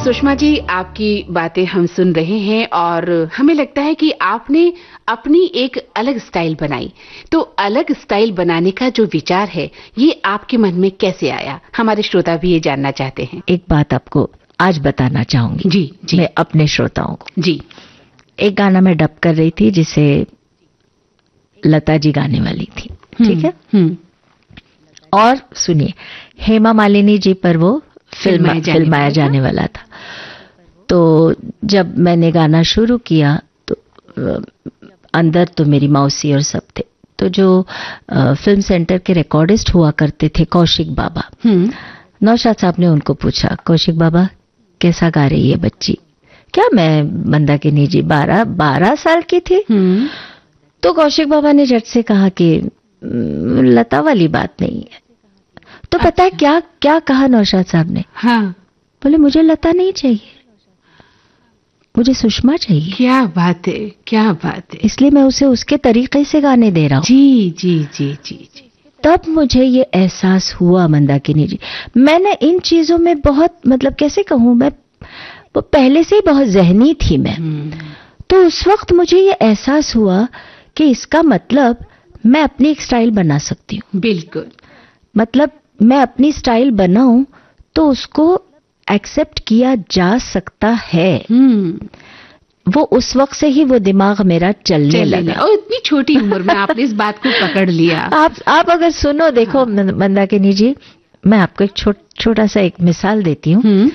सुषमा जी, आपकी बातें हम सुन रहे हैं और हमें लगता है कि आपने अपनी एक अलग स्टाइल बनाई। तो अलग स्टाइल बनाने का जो विचार है, ये आपके मन में कैसे आया? हमारे श्रोता भी ये जानना चाहते हैं। एक बात आपको आज बताना चाहूंगी जी जी। मैं अपने श्रोताओं को। जी। एक गाना मैं डब कर रही थी जिसे लता जी गाने वाली थी, ठीक है? और सुनिए, हेमा मालिनी जी पर वो फिल्माया जाने वाला था। तो जब मैंने गाना शुरू किया तो अंदर तो मेरी मौसी और सब थे। तो जो फिल्म सेंटर के रिकॉर्डिस्ट हुआ करते थे, कौशिक बाबा, नौशाद साहब ने उनको पूछा, कौशिक बाबा कैसा गा रही है बच्ची? क्या मैं मंदाकिनी जी 12 साल की थी? तो कौशिक बाबा ने झट से कहा कि लता वाली बात नहीं है। तो पता है क्या कहा नौशाद साहब ने? हाँ। बोले मुझे लता नहीं चाहिए, मुझे सुषमा चाहिए। क्या बात है, क्या बात है। इसलिए मैं उसे उसके तरीके से गाने दे रहा हूँ। जी जी जी जी जी। तब मुझे ये एहसास हुआ मंदाकिनी जी, मैंने इन चीजों में बहुत, मतलब कैसे कहूँ, मैं वो पहले से ही बहुत ज़हनी थी मैं। तो उस वक्त मुझे ये एहसास हुआ कि इसका मतलब मैं अपनी एक स्टाइल बना सकती हूँ। बिल्कुल। मतलब मैं अपनी स्टाइल बनाऊं तो उसको एक्सेप्ट किया जा सकता है। वो उस वक्त से ही वो दिमाग मेरा चलने लगा। और इतनी छोटी उम्र में आपने इस बात को पकड़ लिया। आप अगर सुनो, देखो मंदाकिनी जी, मैं आपको एक छोटा सा एक मिसाल देती हूँ।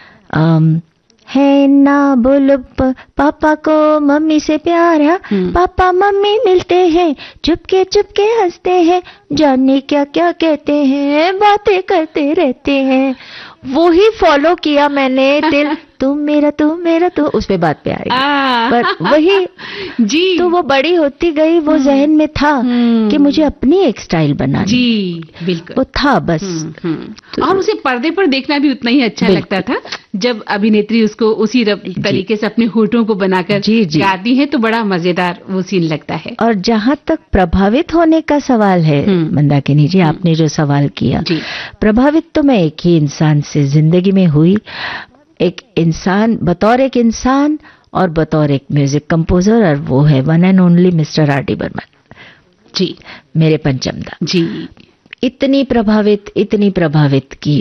है ना बोलो पापा को मम्मी से प्यार है, पापा मम्मी मिलते हैं, चुपके चुपके हंसते हैं, जाने क्या क्या कहते हैं, बातें करते रहते हैं। वो ही फॉलो किया मैंने, दिल तुम मेरा तू, उस पे बात पे आएगा। पर वही जी, तो वो बड़ी होती गई, वो जहन में था कि मुझे अपनी एक स्टाइल बनानी। जी बिल्कुल, वो था बस। तो और उसे पर्दे पर देखना भी उतना ही अच्छा लगता था जब अभिनेत्री उसको उसी तरीके से अपने होठों को बनाकर गाती है, तो बड़ा मजेदार वो सीन लगता है। और जहाँ तक प्रभावित होने का सवाल है मंदाकिनी जी, आपने जो सवाल किया, प्रभावित तो मैं एक ही इंसान से जिंदगी में हुई, एक इंसान बतौर एक इंसान और बतौर एक म्यूजिक कंपोजर, और वो है one and only mister R D Burman जी, मेरे पंचमदा जी। इतनी प्रभावित की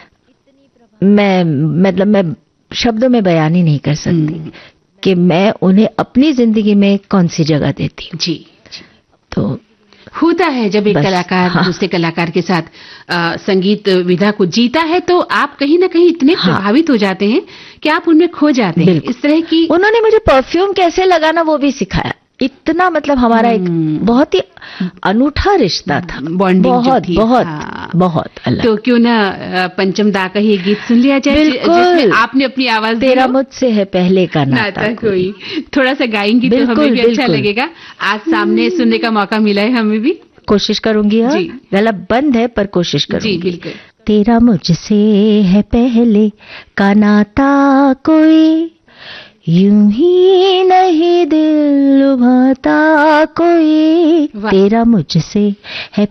मैं शब्दों में बयान ही नहीं कर सकती कि मैं उन्हें अपनी जिंदगी में कौन सी जगह देती हूँ। जी। तो होता है जब एक कलाकार दूसरे कलाकार के साथ संगीत विधा को जीता है, तो आप कहीं ना कहीं इतने प्रभावित हो जाते हैं कि आप उनमें खो जाते हैं। इस तरह की उन्होंने मुझे परफ्यूम कैसे लगाना वो भी सिखाया। इतना मतलब हमारा एक बहुत ही अनूठा रिश्ता था, बहुत अलग। तो क्यों ना पंचम दा का ही गीत सुन लिया जाए, जिसमें आपने अपनी आवाज, तेरा मुझसे है पहले का नाता कोई, थोड़ा सा गाएंगी तो हमें भी अच्छा लगेगा। आज सामने सुनने का मौका मिला है, हमें भी कोशिश करूंगी। गला बंद है पर कोशिश करूंगी। जी बिल्कुल। तेरा मुझसे है पहले का नाता कोई, यूं ही नहीं दिल लुभाता कोई, तेरा मुझसे है